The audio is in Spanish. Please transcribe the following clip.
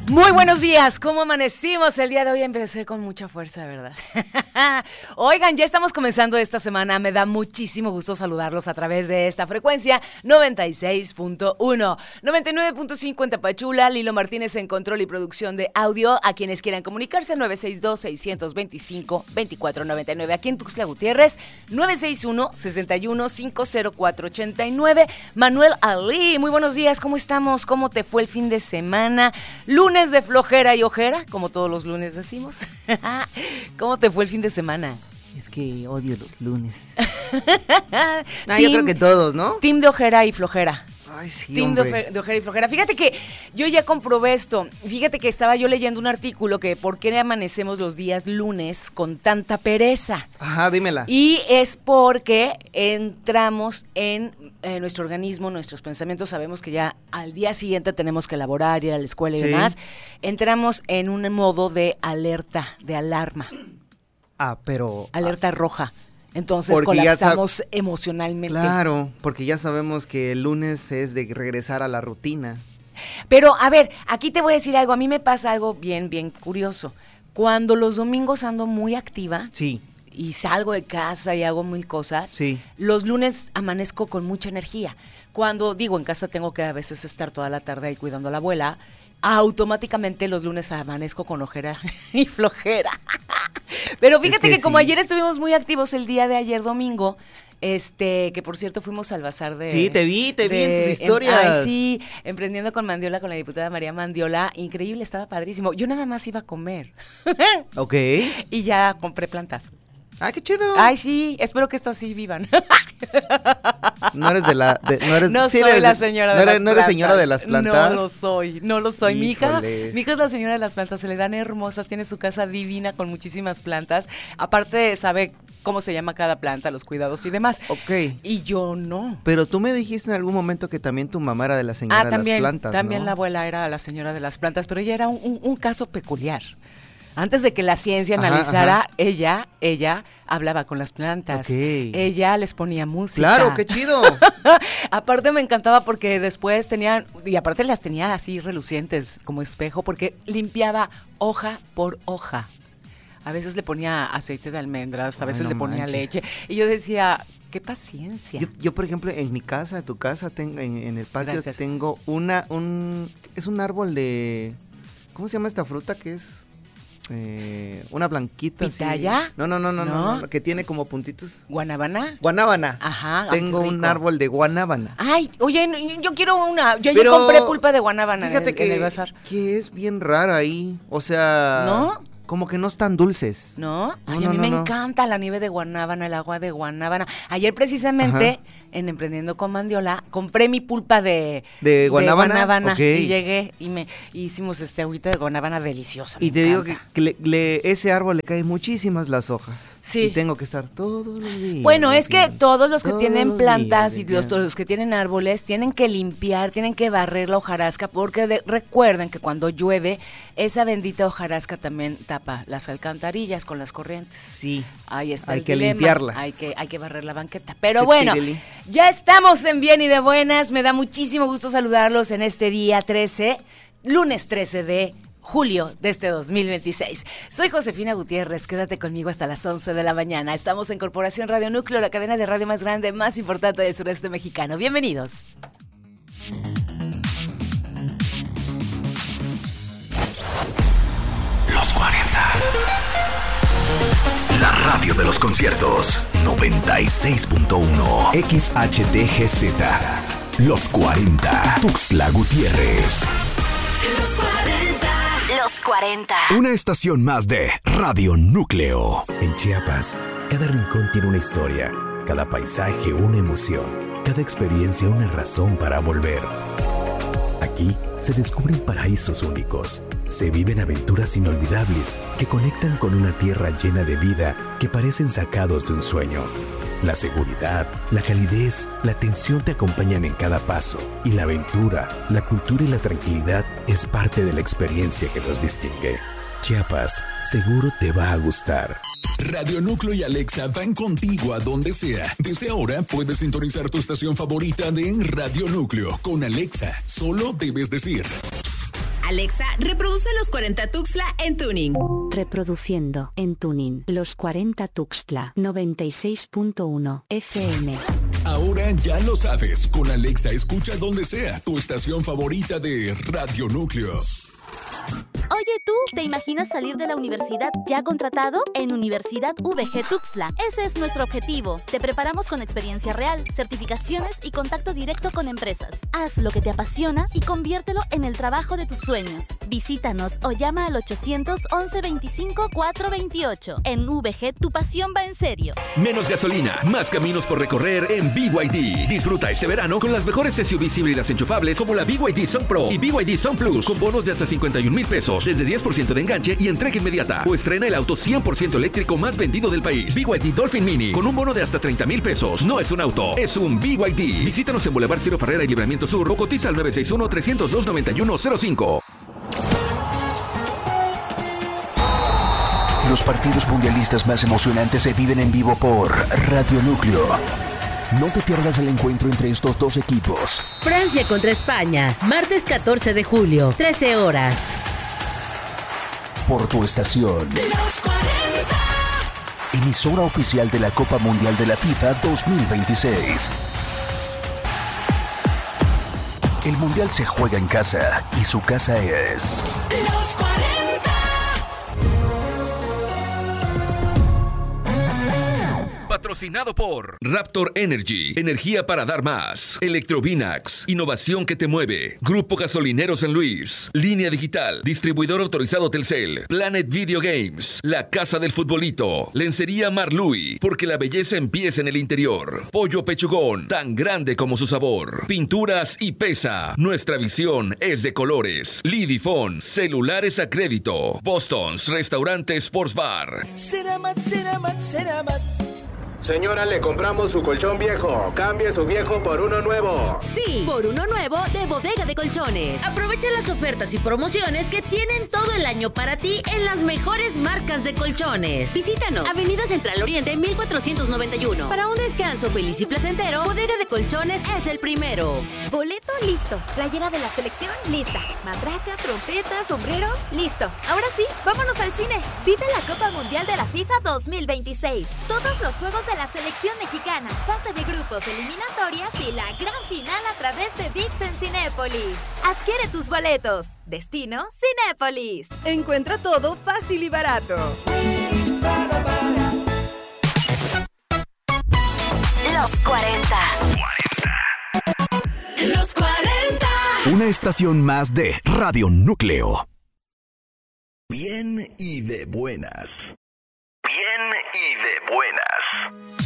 Muy buenos días, ¿cómo amanecimos? El día de hoy empecé con mucha fuerza, ¿verdad? Oigan, ya estamos comenzando esta semana, me da muchísimo gusto saludarlos a través de esta frecuencia 96.1, 99.5 en Tapachula, Lilo Martínez en control y producción de audio, a quienes quieran comunicarse 962-625-2499, aquí en Tuxtla Gutiérrez 961-61-50489, Manuel Ali, muy buenos días, ¿cómo estamos? ¿Cómo te fue el fin de semana? Lunes de flojera y ojera, como todos los lunes decimos. ¿Cómo te fue el fin de semana? Es que odio los lunes. Yo creo que todos, ¿no? Team de ojera y flojera. Ay, sí, Team de ojera y flojera. Fíjate que yo ya comprobé esto. Fíjate que estaba yo leyendo un artículo que por qué amanecemos los días lunes con tanta pereza. Ajá, dímela. Y es porque entramos en nuestro organismo, nuestros pensamientos, sabemos que ya al día siguiente tenemos que elaborar, ir a la escuela y demás. Entramos en un modo de alerta, de alarma. Pero... Alerta roja. Entonces colapsamos emocionalmente. Claro, porque ya sabemos que el lunes es de regresar a la rutina. Pero, a ver, aquí te voy a decir algo. A mí me pasa algo bien, bien curioso. Cuando los domingos ando muy activa. Sí. Y salgo de casa y hago mil cosas. Sí. Los lunes amanezco con mucha energía. Cuando, en casa tengo que a veces estar toda la tarde ahí cuidando a la abuela, automáticamente los lunes amanezco con ojera y flojera. Pero fíjate que como ayer estuvimos muy activos el día de ayer domingo, que por cierto fuimos al bazar de... Sí, te vi en tus historias. Sí, emprendiendo con Mandiola, con la diputada María Mandiola, increíble, estaba padrísimo. Yo nada más iba a comer. Ok. Y ya compré plantas. ¡Ah, qué chido! Ay, sí, espero que estas sí vivan. No eres la señora de las plantas. ¿No eres señora de las plantas? No lo soy. Mi hija Híjoles. es la señora de las plantas, se le dan hermosas, tiene su casa divina con muchísimas plantas. Aparte, sabe cómo se llama cada planta, los cuidados y demás. Ok. Y yo no. Pero tú me dijiste en algún momento que también tu mamá era de la señora de las plantas, también ¿no? La abuela era la señora de las plantas, pero ella era un caso peculiar. Antes de que la ciencia analizara, ella hablaba con las plantas. Okay. Ella les ponía música. ¡Claro, qué chido! Aparte me encantaba porque después tenían, y aparte las tenía así relucientes como espejo, porque limpiaba hoja por hoja. A veces le ponía aceite de almendras, a veces le ponía leche. Y yo decía, qué paciencia. Yo, por ejemplo, en mi casa, tu casa, tengo, en el patio, Gracias. tengo es un árbol de, ¿cómo se llama esta fruta que es? Una blanquita. ¿Pitaya? Así. No, que tiene como puntitos. ¿Guanábana? Guanábana. Ajá. Tengo un árbol de guanábana. Ay, oye, yo quiero una. Yo ya compré pulpa de guanábana fíjate en el bazar. Que es bien rara ahí. O sea, ¿no? Como que no están dulces. ¿No? Ay, a mí me encanta la nieve de guanábana, el agua de guanábana. Ayer precisamente, en Emprendiendo con Mandiola, compré mi pulpa de guanábana. Okay. Y llegué y hicimos agüita de guanábana deliciosa. Y te digo que ese árbol le caen muchísimas las hojas. Sí. Y tengo que estar todos los días. Bueno, es que todos los que tienen plantas y los que tienen árboles tienen que limpiar, tienen que barrer la hojarasca, porque recuerden que cuando llueve, esa bendita hojarasca también tapa las alcantarillas con las corrientes. Sí. Ahí está hay el que dilema. limpiarlas. Hay que barrer la banqueta. Pero bueno, ya estamos en Bien y de Buenas. Me da muchísimo gusto saludarlos en este día 13, lunes 13 de julio de este 2026. Soy Josefina Gutiérrez, quédate conmigo hasta las 11 de la mañana. Estamos en Corporación Radio Núcleo, la cadena de radio más grande, más importante del sureste mexicano. Bienvenidos. Los 40. La radio de los conciertos. 96.1 XHTGZ. Los 40. Tuxtla Gutiérrez. Los 40. Los 40. Una estación más de Radio Núcleo. En Chiapas, cada rincón tiene una historia, cada paisaje una emoción, cada experiencia una razón para volver. Aquí se descubren paraísos únicos, se viven aventuras inolvidables que conectan con una tierra llena de vida que parecen sacados de un sueño. La seguridad, la calidez, la atención te acompañan en cada paso y la aventura, la cultura y la tranquilidad es parte de la experiencia que nos distingue. Chiapas, seguro te va a gustar. Radio Núcleo y Alexa van contigo a donde sea. Desde ahora puedes sintonizar tu estación favorita de Radio Núcleo con Alexa. Solo debes decir: Alexa, reproduce Los 40 Tuxtla en Tuning. Reproduciendo en Tuning Los 40 Tuxtla 96.1 FM. Ahora ya lo sabes, con Alexa escucha donde sea tu estación favorita de Radio Núcleo. Oye, ¿tú te imaginas salir de la universidad ya contratado? En Universidad VG Tuxtla, ese es nuestro objetivo. Te preparamos con experiencia real, certificaciones y contacto directo con empresas. Haz lo que te apasiona y conviértelo en el trabajo de tus sueños. Visítanos o llama al 811 25 428. En VG, tu pasión va en serio. Menos gasolina, más caminos por recorrer en BYD. Disfruta este verano con las mejores SUVs híbridas enchufables como la BYD Sun Pro y BYD Sun Plus con bonos de hasta 51,000 pesos, desde 10% de enganche y entrega inmediata. O estrena el auto 100% eléctrico más vendido del país. BYD Dolphin Mini con un bono de hasta 30,000 pesos. No es un auto, es un BYD. Visítanos en Boulevard Ciro Ferrera y Libramiento Sur o cotiza al 961-302-9105. Los partidos mundialistas más emocionantes se viven en vivo por Radio Núcleo. No te pierdas el encuentro entre estos dos equipos. Francia contra España, martes 14 de julio, 13 horas. Por tu estación. Los 40. Emisora oficial de la Copa Mundial de la FIFA 2026. El Mundial se juega en casa y su casa es... Los 40. Patrocinado por Raptor Energy, energía para dar más. Electrovinax, innovación que te mueve. Grupo Gasolinero San Luis, Línea Digital, distribuidor autorizado Telcel, Planet Video Games, La Casa del Futbolito, Lencería Marlui, porque la belleza empieza en el interior. Pollo Pechugón, tan grande como su sabor. Pinturas y Pesa, nuestra visión es de colores. Lidifón, celulares a crédito. Boston's, restaurante Sports Bar. Señora, le compramos su colchón viejo. Cambie su viejo por uno nuevo. Sí, por uno nuevo de Bodega de Colchones. Aprovecha las ofertas y promociones que tienen todo el año para ti en las mejores marcas de colchones. Visítanos, Avenida Central Oriente 1491. Para un descanso feliz y placentero, Bodega de Colchones es el primero. Boleto listo. Playera de la selección lista. Matraca, trompeta, sombrero listo. Ahora sí, vámonos al cine. Vive la Copa Mundial de la FIFA 2026. Todos los juegos de la selección mexicana, fase de grupos, eliminatorias y la gran final a través de ViX en Cinépolis. Adquiere tus boletos. Destino Cinépolis. Encuentra todo fácil y barato. Los 40. Los 40. Una estación más de Radio Núcleo. Bien y de buenas. Bien y de buenas.